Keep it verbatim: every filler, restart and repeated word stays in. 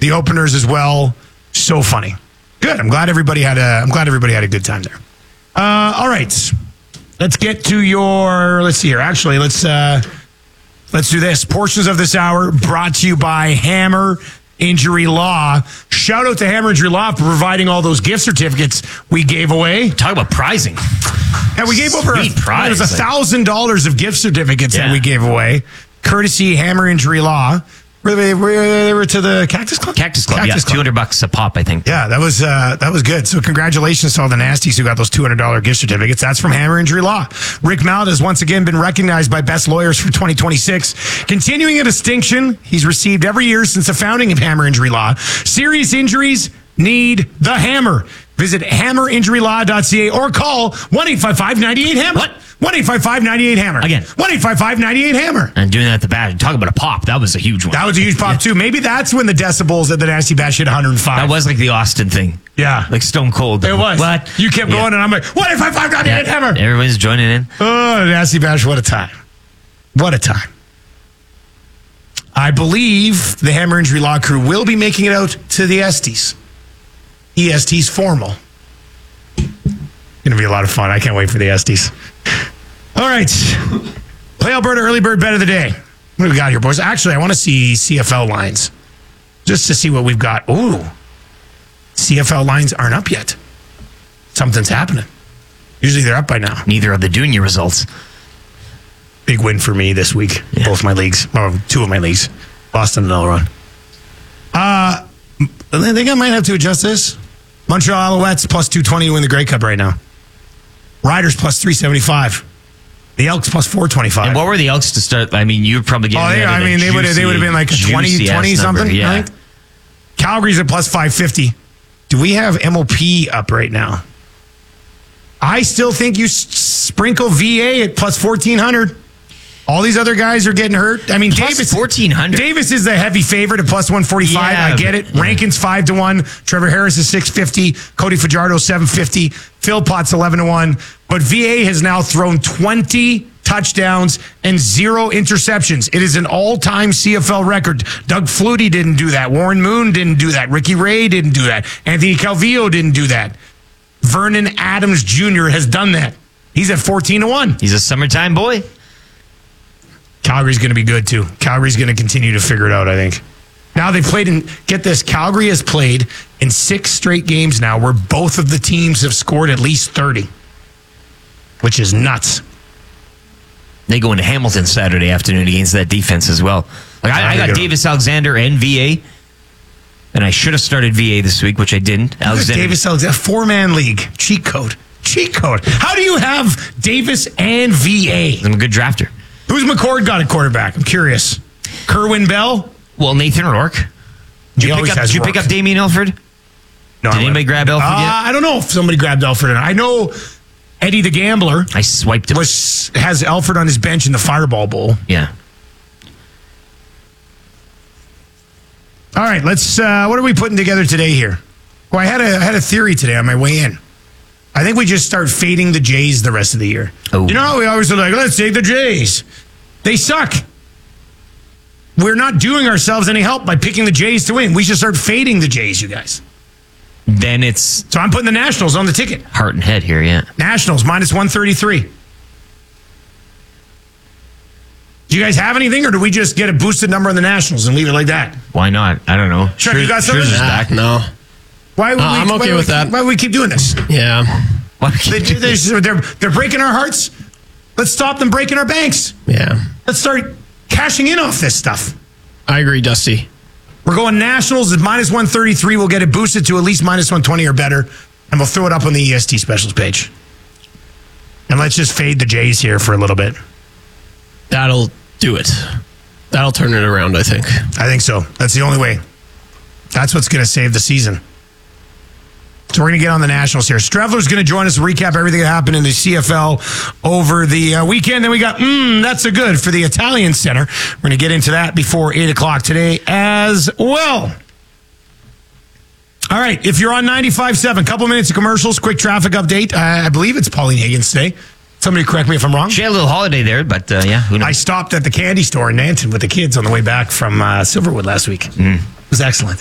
the openers as well. So funny. Good. I'm glad everybody had a. I'm glad everybody had a good time there. Uh, all right, let's get to your. Let's see here. Actually, let's uh, let's do this. Portions of this hour brought to you by Hammer Injury Law. Shout out to Hammer Injury Law for providing all those gift certificates we gave away. Talk about prizing. Yeah, we gave over a, prize. it was a thousand dollars of gift certificates Yeah. that we gave away, courtesy Hammer Injury Law. Were they, were they were to the Cactus Club? Cactus Club, Cactus yeah, two hundred bucks a pop, I think. Yeah, that was uh, that was good. So congratulations to all the nasties who got those two hundred dollars gift certificates. That's from Hammer Injury Law. Rick Mallett has once again been recognized by Best Lawyers for twenty twenty-six. Continuing a distinction he's received every year since the founding of Hammer Injury Law. Serious injuries need the hammer. Visit hammer injury law dot c a or call one eight five five, nine eight, hammer. What? one eight five five, nine eight, hammer. Again. one eight five five, nine eight, hammer. And doing that at the bat, talk about a pop. That was a huge one. That was a huge pop, too. Maybe that's when the decibels at the Nasty Bash hit one hundred five. That was like the Austin thing. Yeah. Like Stone Cold. It was. What? You kept Yeah. going, and I'm like, one eight five five, nine eight, Yeah. hammer. Everybody's joining in. Oh, Nasty Bash, what a time. What a time. I believe the Hammer Injury Law crew will be making it out to the Estes. E S T's formal. Going to be a lot of fun. I can't wait for the Estes. All right. Play Alberta Early Bird Bet of the Day. What do we got here, boys? Actually, I want to see C F L lines just to see what we've got. Ooh. C F L lines aren't up yet. Something's happening. Usually they're up by now. Neither are the Dunya results. Big win for me this week. Yeah. Both my leagues. Or two of my leagues. Lost in another run. Uh, I think I might have to adjust this. Montreal Alouettes plus two twenty to win the Grey Cup right now. Riders plus three seventy-five. The Elks plus four twenty-five. And what were the Elks to start? I mean, you were probably getting. Oh, they, I mean, they would have they would have been like a twenty, twenty something. Yeah. I think. Calgary's at plus five fifty. Do we have M O P up right now? I still think you s- sprinkle V A at plus fourteen hundred. All these other guys are getting hurt. I mean, Plus Davis fourteen hundred. Davis is the heavy favorite at plus one forty-five. Yeah, I get it. Rankin's five to one. Trevor Harris is six fifty. Cody Fajardo seven fifty. Phil Potts eleven to one. But V A has now thrown twenty touchdowns and zero interceptions. It is an all-time C F L record. Doug Flutie didn't do that. Warren Moon didn't do that. Ricky Ray didn't do that. Anthony Calvillo didn't do that. Vernon Adams Junior has done that. He's at fourteen to one. He's a summertime boy. Calgary's going to be good, too. Calgary's going to continue to figure it out, I think. Now they've played in, get this, Calgary has played in six straight games now where both of the teams have scored at least thirty, which is nuts. They go into Hamilton Saturday afternoon against that defense as well. Like I, I got Davis Alexander and V A, and I should have started V A this week, which I didn't. Alexander. Davis Alexander, four-man league, cheat code. Cheat code. How do you have Davis and V A? I'm a good drafter. Who's McCord got at quarterback? I'm curious. Kerwin Bell? Well, Nathan Rourke. Did He you, always pick up, has did you pick Rourke. up Damien Elford? No, Did I anybody wouldn't. grab Elford Uh, yet? I don't know if somebody grabbed Elford or not. I know Eddie the Gambler I swiped him. was has Elford on his bench in the Fireball Bowl. Yeah. All right, let's. Uh, what are we putting together today here? Well, I had a I had a theory today on my way in. I think we just start fading the Jays the rest of the year. Oh. You know how we always are like, let's take the Jays. They suck. We're not doing ourselves any help by picking the Jays to win. We should start fading the Jays, you guys. Then it's So I'm putting the Nationals on the ticket. heart and head here, yeah. Nationals minus one thirty-three. Do you guys have anything, or do we just get a boosted number on the Nationals and leave it like that? Why not? I don't know. Chuck, you got something? Scherzer's Nah. back. No. Why would Uh, we, I'm why okay would with we- that. Why would we keep doing this? Yeah. Why They, can't you- they're, they're, they're breaking our hearts. Let's stop them breaking our banks. Yeah. Let's start cashing in off this stuff. I agree, Dusty. We're going Nationals at minus one thirty-three. We'll get it boosted to at least minus one twenty or better, and we'll throw it up on the E S T specials page. And let's just fade the Jays here for a little bit. That'll do it. That'll turn it around, I think. I think so. That's the only way. That's what's going to save the season. So we're going to get on the Nationals here. Strevler's going to join us to recap everything that happened in the C F L over the uh, weekend. Then we got, mmm, that's a good for the Italian Center. We're going to get into that before eight o'clock today as well. All right, if you're on ninety-five point seven, couple minutes of commercials, quick traffic update. Uh, I believe it's Pauline Higgins today. Somebody correct me if I'm wrong. She had a little holiday there, but uh, yeah, who knows? I stopped at the candy store in Nanton with the kids on the way back from uh, Silverwood last week. Mm. It was excellent.